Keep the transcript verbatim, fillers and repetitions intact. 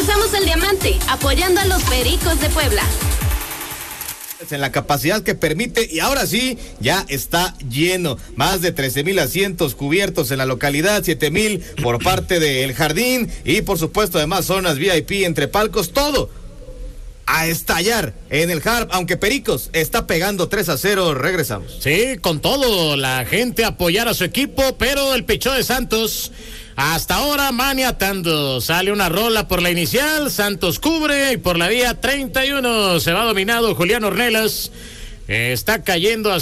Regresamos al Diamante, apoyando a los Pericos de Puebla. En la capacidad que permite, y ahora sí, ya está lleno. Más de trece mil asientos cubiertos en la localidad, siete mil por parte del Jardín, y por supuesto además zonas V I P entre palcos, todo a estallar en el Harp, aunque Pericos está pegando tres a cero. Regresamos. Sí, con todo, la gente a apoyar a su equipo, pero el Pichó de Santos hasta ahora maniatando. Sale una rola por la inicial, Santos cubre, y por la vía treinta y uno se va dominado Julián Ornelas. Está cayendo a